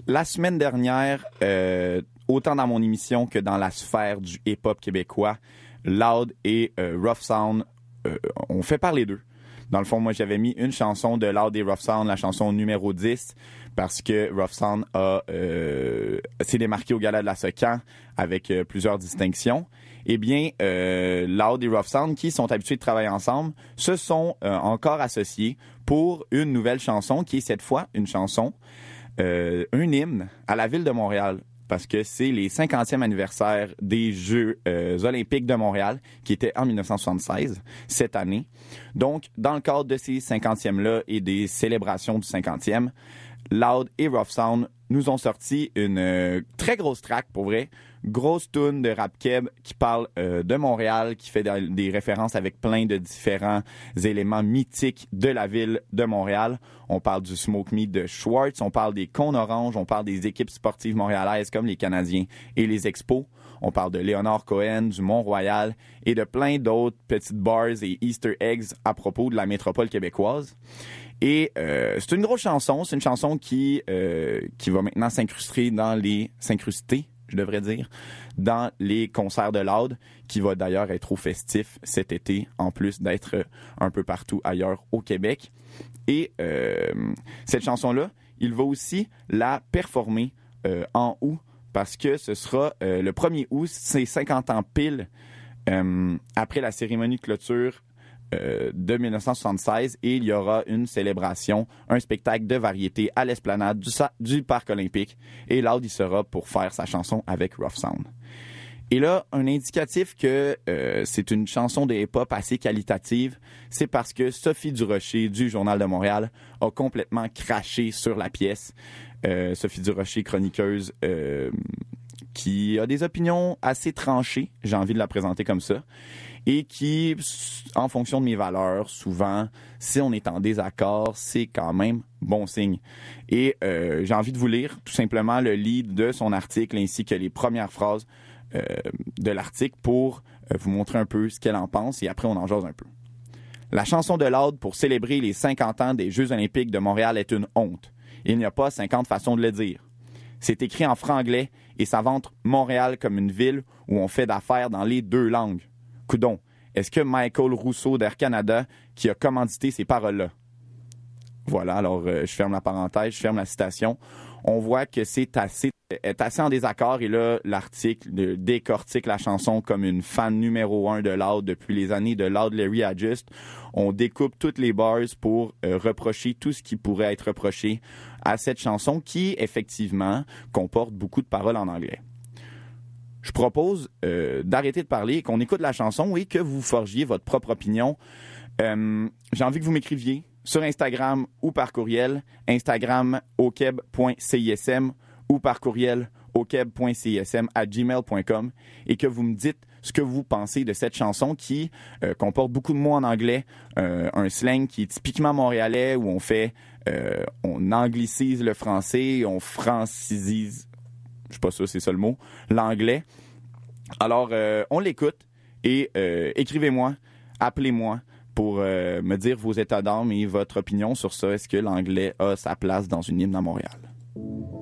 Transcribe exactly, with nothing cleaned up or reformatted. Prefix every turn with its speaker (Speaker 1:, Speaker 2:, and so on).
Speaker 1: la semaine dernière, euh, autant dans mon émission que dans la sphère du hip-hop québécois, Loud et euh, Rough Sound euh, ont fait parler d'eux. Dans le fond, moi, j'avais mis une chanson de Loud et Rough Sound, la chanson numéro dix, parce que Rough Sound a, euh, s'est démarqué au Gala de la Socan avec euh, plusieurs distinctions. Eh bien, euh, Loud et Rough Sound, qui sont habitués de travailler ensemble, se sont euh, encore associés pour une nouvelle chanson, qui est cette fois une chanson, euh, un hymne à la ville de Montréal. Parce que c'est les cinquantième anniversaire des Jeux euh, olympiques de Montréal, qui étaient en dix-neuf cent soixante-seize, cette année. Donc, dans le cadre de ces cinquantièmes-là et des célébrations du cinquantième, Loud et Rough Sound nous ont sorti une euh, très grosse track, pour vrai. Grosse tune de rap keb qui parle euh, de Montréal, qui fait de, des références avec plein de différents éléments mythiques de la ville de Montréal. On parle du Smoke Meat de Schwartz, on parle des Cônes Orange, on parle des équipes sportives montréalaises comme les Canadiens et les Expos. On parle de Léonard Cohen, du Mont-Royal et de plein d'autres petites bars et Easter eggs à propos de la métropole québécoise. Et euh, c'est une grosse chanson, c'est une chanson qui euh, qui va maintenant s'incruster dans les s'incruster, je devrais dire, dans les concerts de Loud, qui va d'ailleurs être au festif cet été, en plus d'être un peu partout ailleurs au Québec. Et euh, cette chanson-là, il va aussi la performer euh, en août, parce que ce sera euh, le premier août, c'est cinquante ans pile euh, après la cérémonie de clôture euh, de dix-neuf cent soixante-seize, et il y aura une célébration, un spectacle de variété à l'esplanade du, du Parc olympique, et Loud y sera pour faire sa chanson avec Rough Sound. Et là, un indicatif que euh, c'est une chanson de hip-hop assez qualitative, c'est parce que Sophie Durocher du Journal de Montréal a complètement craché sur la pièce. Euh, Sophie Durocher, chroniqueuse, euh, qui a des opinions assez tranchées, j'ai envie de la présenter comme ça, et qui, en fonction de mes valeurs, souvent, si on est en désaccord, c'est quand même bon signe. Et euh, j'ai envie de vous lire tout simplement le lead de son article ainsi que les premières phrases euh, de l'article pour euh, vous montrer un peu ce qu'elle en pense, et après on en jase un peu. La chanson de Loud pour célébrer les cinquante ans des Jeux olympiques de Montréal est une honte. Il n'y a pas cinquante façons de le dire. C'est écrit en franglais et ça vante Montréal comme une ville où on fait d'affaires dans les deux langues. Coudon, est-ce que Michael Rousseau d'Air Canada qui a commandité ces paroles-là? Voilà, alors euh, je ferme la parenthèse, je ferme la citation. On voit que c'est assez, est assez en désaccord, et là, l'article de, décortique la chanson comme une fan numéro un de Loud depuis les années de Loud Larry Adjust. On découpe toutes les bars pour euh, reprocher tout ce qui pourrait être reproché à cette chanson qui, effectivement, comporte beaucoup de paroles en anglais. Je propose euh, d'arrêter de parler et qu'on écoute la chanson et que vous forgiez votre propre opinion. Euh, j'ai envie que vous m'écriviez sur Instagram ou par courriel, Instagram okeb point cism ou par courriel okeb point cism à gmail point com, et que vous me dites ce que vous pensez de cette chanson qui euh, comporte beaucoup de mots en anglais, euh, un slang qui est typiquement montréalais où on fait, euh, on anglicise le français, on francise, je sais pas sûr c'est ça le mot, l'anglais. Alors, euh, on l'écoute et euh, écrivez-moi, appelez-moi pour euh, me dire vos états d'âme et votre opinion sur ça. Est-ce que l'anglais a sa place dans une hymne à Montréal?